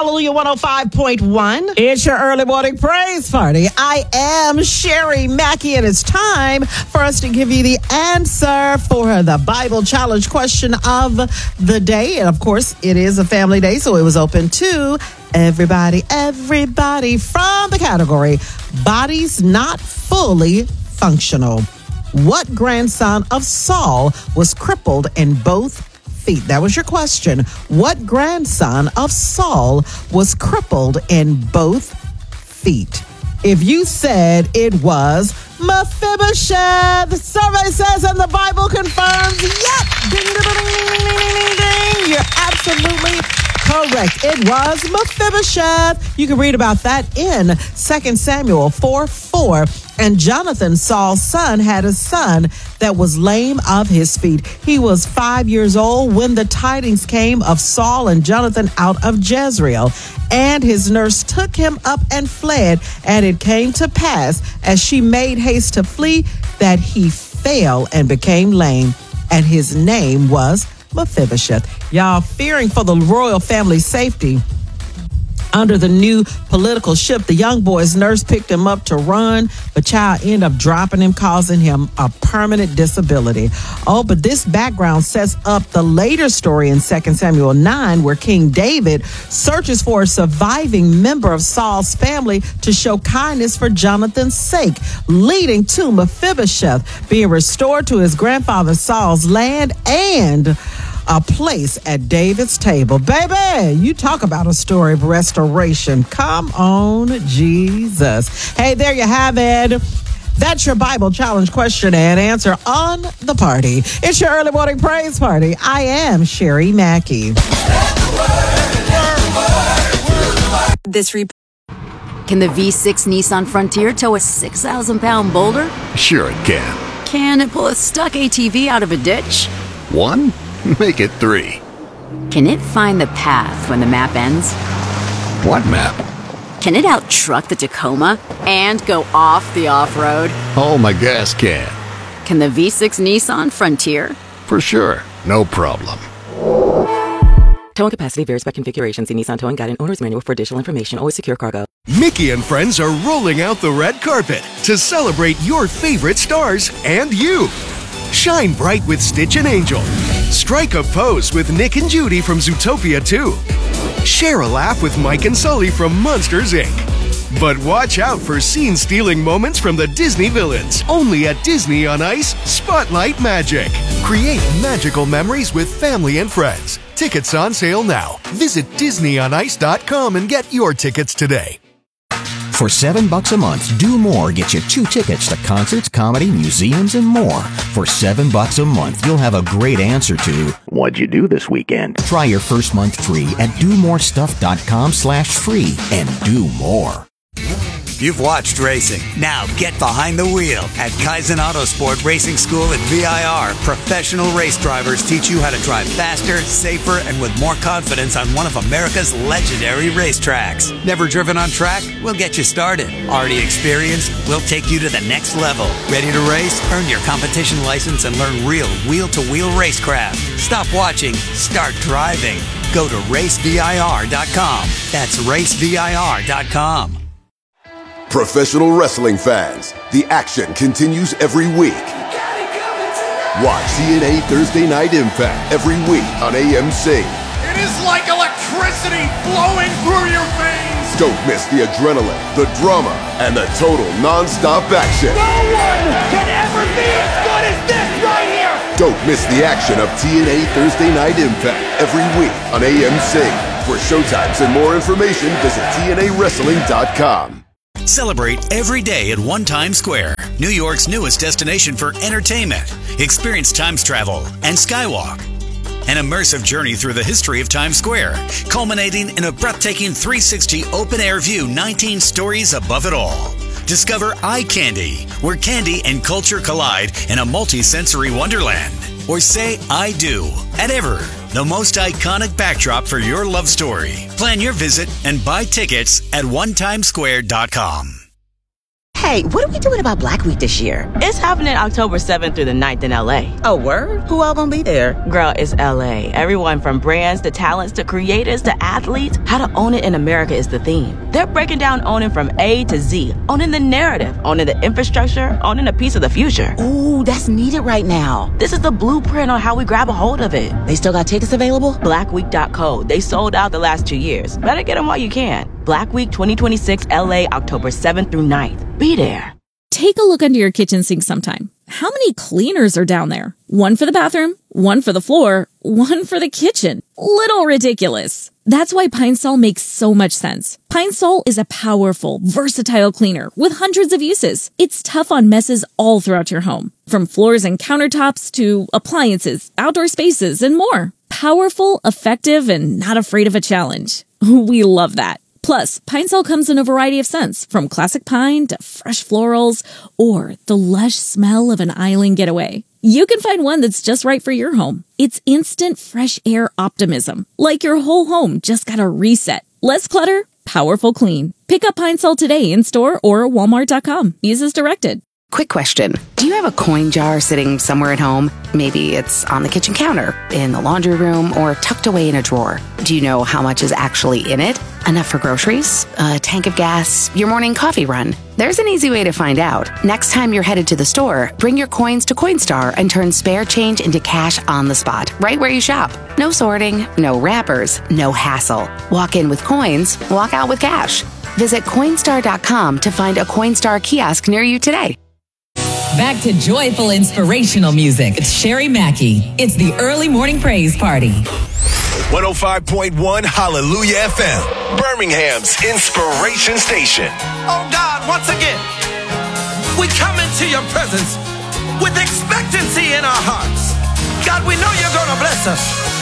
Hallelujah 105.1. It's your early morning praise party. I am Sherry Mackey, and it's time for us to give you the answer for the Bible challenge question of the day. And of course, it is a family day, so it was open to everybody from the category bodies not fully functional. What grandson of Saul was crippled in both feet? That was your question. What grandson of Saul was crippled in both feet? If you said it was Mephibosheth, the survey says and the Bible confirms, yep, ding, ding, ding, ding, ding, ding, ding. You're absolutely correct. It was Mephibosheth. You can read about that in 2 Samuel 4:4. And Jonathan, Saul's son, had a son that was lame of his feet. He was 5 years old when the tidings came of Saul and Jonathan out of Jezreel. And his nurse took him up and fled. And it came to pass, as she made haste to flee, that he fell and became lame. And his name was Mephibosheth. Y'all, fearing for the royal family's safety, under the new political shift, the young boy's nurse picked him up to run, but child ended up dropping him, causing him a permanent disability. Oh, but this background sets up the later story in 2 Samuel 9, where King David searches for a surviving member of Saul's family to show kindness for Jonathan's sake, leading to Mephibosheth being restored to his grandfather Saul's land and a place at David's table. Baby, you talk about a story of restoration. Come on, Jesus. Hey, there you have it. That's your Bible challenge question and answer on the party. It's your early morning praise party. I am Sherry Mackey. Can the V6 Nissan Frontier tow a 6,000-pound boulder? Sure it can. Can it pull a stuck ATV out of a ditch? 1? Make it 3. Can it find the path when the map ends? What map? Can it out-truck the Tacoma and go off the off-road? Oh, my gas can. Can the V6 Nissan Frontier? For sure. No problem. Towing capacity varies by configuration. See Nissan Towing Guide and Owner's Manual for additional information. Always secure cargo. Mickey and friends are rolling out the red carpet to celebrate your favorite stars and you. Shine bright with Stitch and Angel. Strike a pose with Nick and Judy from Zootopia 2. Share a laugh with Mike and Sully from Monsters, Inc. But watch out for scene-stealing moments from the Disney villains. Only at Disney on Ice, Spotlight Magic. Create magical memories with family and friends. Tickets on sale now. Visit DisneyOnIce.com and get your tickets today. For $7 a month, Do More gets you 2 tickets to concerts, comedy, museums, and more. For $7 a month, you'll have a great answer to what'd you do this weekend? Try your first month free at domorestuff.com/free and do more. You've watched racing. Now get behind the wheel at Kaizen Autosport Racing School at VIR. Professional race drivers teach you how to drive faster, safer, and with more confidence on one of America's legendary racetracks. Never driven on track? We'll get you started. Already experienced? We'll take you to the next level. Ready to race? Earn your competition license and learn real wheel-to-wheel racecraft. Stop watching. Start driving. Go to racevir.com. That's racevir.com. Professional wrestling fans, the action continues every week. Watch TNA Thursday Night Impact every week on AMC. It is like electricity flowing through your veins. Don't miss the adrenaline, the drama, and the total non-stop action. No one can ever be as good as this right here. Don't miss the action of TNA Thursday Night Impact every week on AMC. For showtimes and more information, visit TNAWrestling.com. Celebrate every day at One Times Square, New York's newest destination for entertainment. Experience Times travel and Skywalk. An immersive journey through the history of Times Square, culminating in a breathtaking 360 open-air view 19 stories above it all. Discover Eye Candy, where candy and culture collide in a multi-sensory wonderland. Or say I do at Ever, the most iconic backdrop for your love story. Plan your visit and buy tickets at onetimesquare.com. Hey, what are we doing about Black Week this year? It's happening October 7th through the 9th in LA. Oh, word? Who all gonna be there? Girl, it's LA. Everyone from brands to talents to creators to athletes. How to own it in America is the theme. They're breaking down owning from A to Z. Owning the narrative, owning the infrastructure, owning a piece of the future. Ooh, that's needed right now. This is the blueprint on how we grab a hold of it. They still got tickets available? Blackweek.co. They sold out the last 2 years. Better get them while you can. Black Week 2026 LA, October 7th through 9th. Be there. Take a look under your kitchen sink sometime. How many cleaners are down there? One for the bathroom, one for the floor, one for the kitchen. Little ridiculous. That's why Pine Sol makes so much sense. Pine Sol is a powerful, versatile cleaner with hundreds of uses. It's tough on messes all throughout your home, from floors and countertops to appliances, outdoor spaces, and more. Powerful, effective, and not afraid of a challenge. We love that. Plus, Pine Sol comes in a variety of scents, from classic pine to fresh florals, or the lush smell of an island getaway. You can find one that's just right for your home. It's instant fresh air optimism, like your whole home just got a reset. Less clutter, powerful clean. Pick up Pine Sol today in store or Walmart.com. Use as directed. Quick question. Do you have a coin jar sitting somewhere at home? Maybe it's on the kitchen counter, in the laundry room, or tucked away in a drawer. Do you know how much is actually in it? Enough for groceries? A tank of gas? Your morning coffee run? There's an easy way to find out. Next time you're headed to the store, bring your coins to Coinstar and turn spare change into cash on the spot, right where you shop. No sorting, no wrappers, no hassle. Walk in with coins, walk out with cash. Visit Coinstar.com to find a Coinstar kiosk near you today. Back to joyful, inspirational music. It's Sherry Mackey. It's the Early Morning Praise Party. 105.1 Hallelujah FM, Birmingham's inspiration station. Oh God, once again, we come into your presence with expectancy in our hearts. God, we know you're going to bless us.